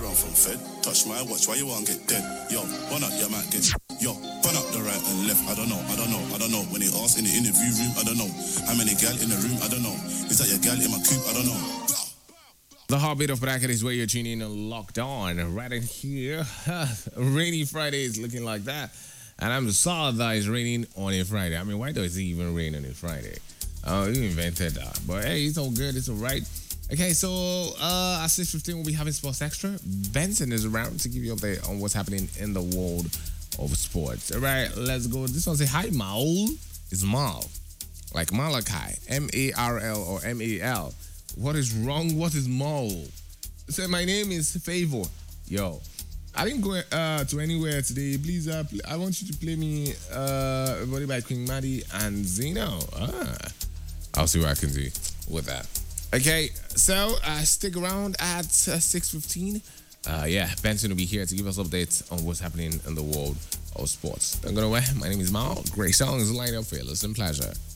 run from Fed. Touch my watch, why you won't get dead? Yo, run up, your man get. Yo, run up the right and left. I don't know. When they ask in the interview room, I don't know. How many gal in the room? I don't know. Is that your gal in my coupe? I don't know. The heartbeat of bracket is where you're tuning in and locked on. Right in here. Rainy Friday is looking like that. And I'm sorry that it's raining on a Friday. I mean, why does it even rain on a Friday? Oh, you invented that. But hey, it's all good. It's all right. Okay, so at 6:15, we'll be having Sports Extra. Benson is around to give you an update on what's happening in the world of sports. All right, let's go. This one say, hi, Mal. It's Mal. Like Malachi. M-A-R-L or M-A-L. What is wrong? What is Mal? Say, my name is Favor. Yo, I didn't go to anywhere today. Please, I want you to play me Body by Queen Maddie and Zeno. I'll see what I can do with that. Okay, so stick around at 6:15. Yeah, Benson will be here to give us updates on what's happening in the world of sports. Don't go away. My name is Mal. Great songs lined up for you. Listen, pleasure.